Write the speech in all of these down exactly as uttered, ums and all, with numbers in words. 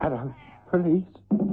Hello, police.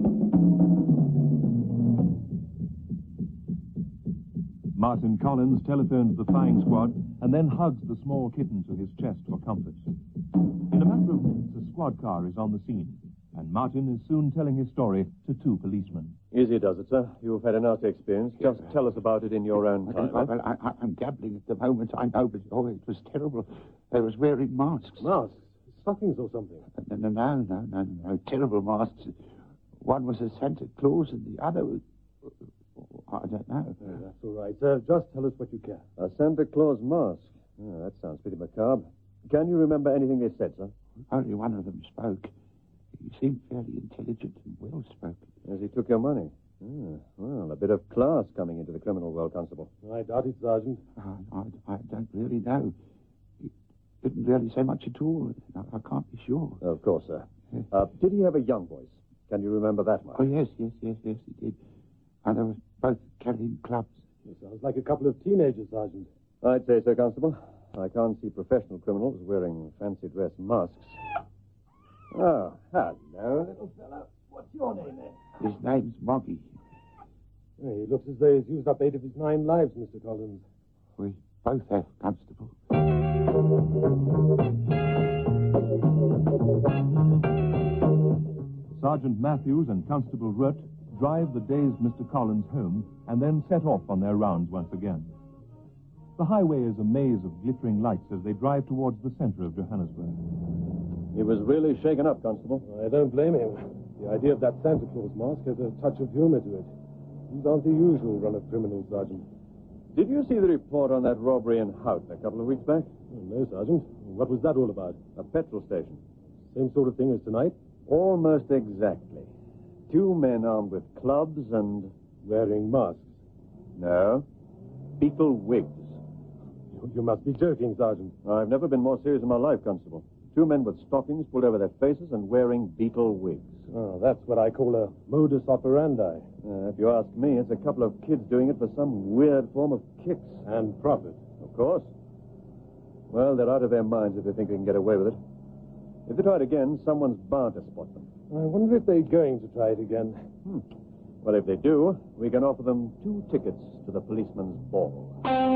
Martin Collins telephones the flying squad and then hugs the small kitten to his chest for comfort. In a matter of minutes, a squad car is on the scene, and Martin is soon telling his story to two policemen. Easy does it, sir. You've had a nasty experience. Just tell us about it in your own time. Well, well, I, I, I'm gabbling at the moment, I know, but oh, it was terrible. They was wearing masks. Masks? Stockings or something? No, no, no, no, no, no, terrible masks. One was a Santa Claus and the other was... I don't know. Yeah, that's all right, sir. Just tell us what you can. A Santa Claus mask. Oh, that sounds pretty macabre. Can you remember anything they said, sir? Only one of them spoke. He seemed fairly intelligent and well-spoken. As he took your money. Oh, well, a bit of class coming into the criminal world, Constable. I doubt it, Sergeant. I, I, I don't really know. He didn't really say much at all. I, I can't be sure. Of course, sir. Yes. Uh, did he have a young voice? Can you remember that much? Oh, yes, yes, yes, yes, he did. And they were both carrying clubs. It sounds like a couple of teenagers, Sergeant. I'd say so, Constable. I can't see professional criminals wearing fancy dress masks. Oh, hello, little fellow. What's your name, then? His name's Moggy. Yeah, he looks as though he's used up eight of his nine lives, Mister Collins. We both have, Constable. Sergeant Matthews and Constable Rutt drive the dazed Mister Collins home and then set off on their rounds once again. The highway is a maze of glittering lights as they drive towards the center of Johannesburg. He was really shaken up, Constable. I don't blame him. The idea of that Santa Claus mask has a touch of humor to it. These aren't the usual run of criminals, Sergeant. Did you see the report on that robbery in Houghton a couple of weeks back? Oh, no, Sergeant. What was that all about? A petrol station. Same sort of thing as tonight? Almost exactly. Two men armed with clubs and... wearing masks? No. Beetle wigs. You, you must be joking, Sergeant. I've never been more serious in my life, Constable. Two men with stockings pulled over their faces and wearing beetle wigs. Oh, that's what I call a modus operandi. Uh, if you ask me, it's a couple of kids doing it for some weird form of kicks. And profit. Of course. Well, they're out of their minds if they think they can get away with it. If they try it again, someone's bound to spot them. I wonder if they're going to try it again. Hmm. Well, if they do, we can offer them two tickets to the policeman's ball.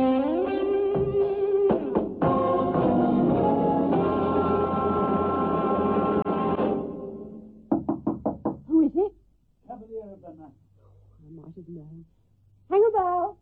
Who is it? Cavalier of the night. I might have known. Hang a bell.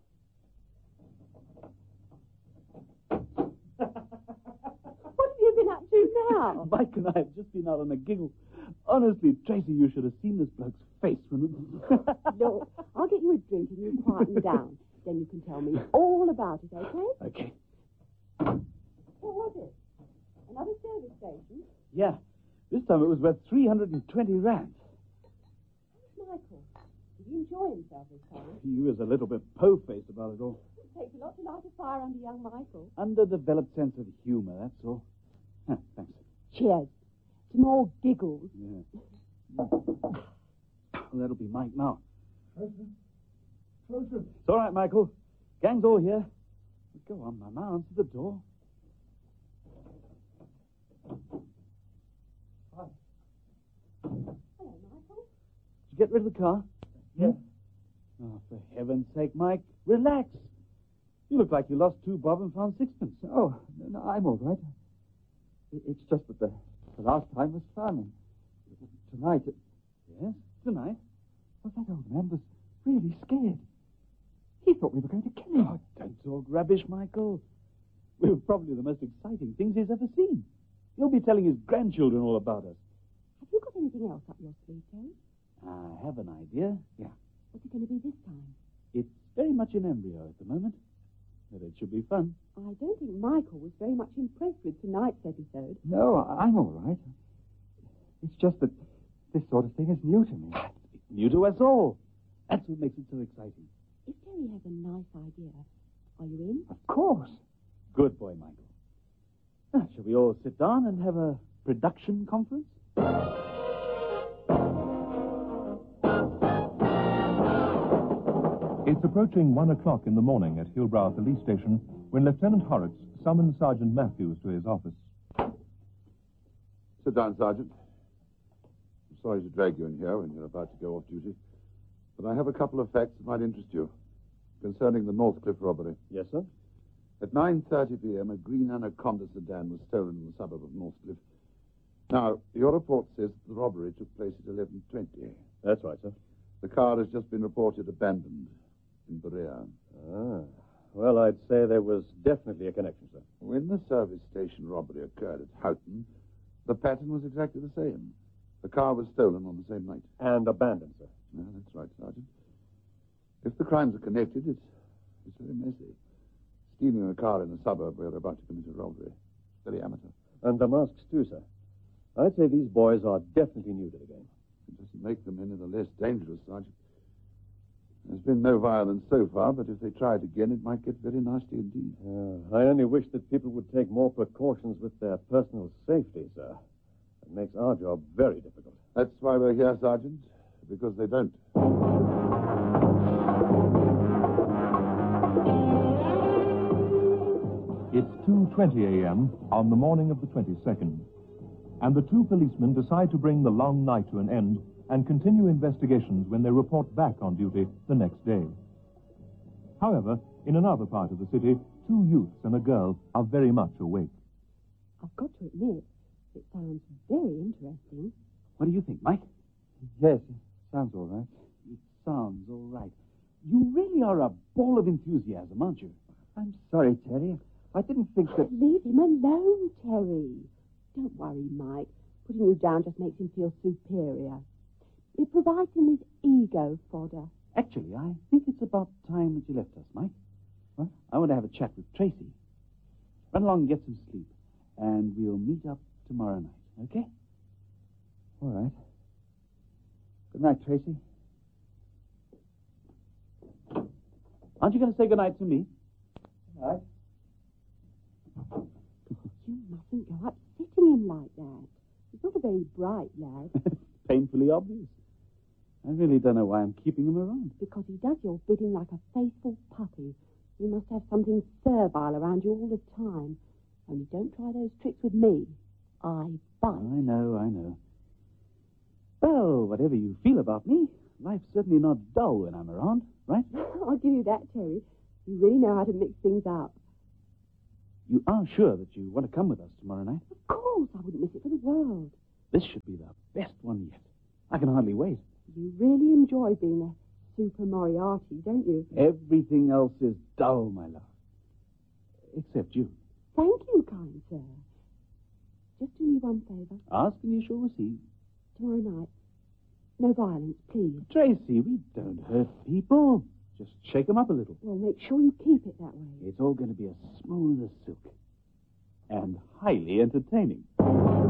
What have you been up to now? Mike and I have just been out on a giggle. Honestly, Tracy, you should have seen this bloke's face when... Look, I'll get you a drink and you quieten down. Then you can tell me all about it, okay? Okay. What was it? Another service station? Yeah. This time it was worth three hundred twenty rand. Michael, did he enjoy himself this time? He was a little bit po-faced about it all. It takes a lot to light a fire under young Michael. Underdeveloped sense of humour, that's all. Huh, thanks. Cheers. To more giggles. Yeah. That'll be Mike now. Closer. Closer. It's all right, Michael. Gang's all here. Go on, Mama. Answer the door. Hi. Hello, Michael. Did you get rid of the car? Yes. Oh, for heaven's sake, Mike, relax. You look like you lost two bob and found sixpence. Oh, no, I'm all right. It's just that the, the last time was fun. And tonight... It, yes, tonight? Well, that old man was really scared. He thought we were going to kill him. Oh, don't talk rubbish, Michael. We were probably the most exciting things he's ever seen. He'll be telling his grandchildren all about us. Have you got anything else up your sleeve, Terry? I have an idea. Yeah. What's it going to be this time? It's very much in embryo at the moment. But it should be fun. I don't think Michael was very much impressed with tonight's episode. No, I'm all right. It's just that this sort of thing is new to me. It's new to us all. That's what makes it so exciting. If Terry has a nice idea, are you in? Of course. Good boy, Michael. Now, shall we all sit down and have a production conference? It's approaching one o'clock in the morning at Hillbrow Police Station when Lieutenant Horrocks summons Sergeant Matthews to his office. Sit down, Sergeant. sorry to drag you in here when you're about to go off duty, but I have a couple of facts that might interest you concerning the Northcliffe robbery. Yes, sir? At nine thirty p.m., a green Anaconda sedan was stolen in the suburb of Northcliffe. Now, your report says the robbery took place at eleven twenty. That's right, sir. The car has just been reported abandoned in Berea. Ah. Well, I'd say there was definitely a connection, sir. When the service station robbery occurred at Houghton, the pattern was exactly the same. The car was stolen on the same night. And abandoned, sir. Yeah, that's right, Sergeant. If the crimes are connected, it's, it's very messy. Stealing a car in a suburb where they're about to commit a robbery. Very amateur. And the masks, too, sir. I'd say these boys are definitely new to the game. It doesn't make them any the less dangerous, Sergeant. There's been no violence so far, but if they tried again, it might get very nasty indeed. Uh, I only wish that people would take more precautions with their personal safety, sir. It makes our job very difficult. That's why we're here, Sergeant, because they don't. It's two twenty a.m. on the morning of the twenty-second, and the two policemen decide to bring the long night to an end and continue investigations when they report back on duty the next day. However, in another part of the city, two youths and a girl are very much awake. I've got to admit, it sounds very interesting. What do you think, Mike? Yes, it sounds all right. It sounds all right. You really are a ball of enthusiasm, aren't you? I'm sorry, Terry. I didn't think that... Leave him alone, Terry. Don't worry, Mike. Putting you down just makes him feel superior. It provides him with ego fodder. Actually, I think it's about time that you left us, Mike. What? I want to have a chat with Tracy. Run along and get some sleep, and we'll meet up tomorrow night, okay? All right. Good night, Tracy. Aren't you going to say goodnight to me? Good night. You mustn't go upsetting him like that. He's not a very bright lad. Painfully obvious. I really don't know why I'm keeping him around. Because he does your bidding like a faithful puppy. You must have something servile around you all the time. Only don't try those tricks with me. I bite. I know, I know. Well, whatever you feel about me, life's certainly not dull when I'm around, right? I'll give you that, Terry. You really know how to mix things up. You are sure that you want to come with us tomorrow night? Of course, I wouldn't miss it for the world. This should be the best one yet. I can hardly wait. You really enjoy being a Super Moriarty, don't you? Everything else is dull, my love. Except you. Thank you, kind sir. Just do me one favour. Ask and you shall receive. Tomorrow night, no violence, please. Tracy, we don't hurt people. Just shake them up a little. Well, make sure you keep it that way. It's all going to be as smooth as silk. And highly entertaining.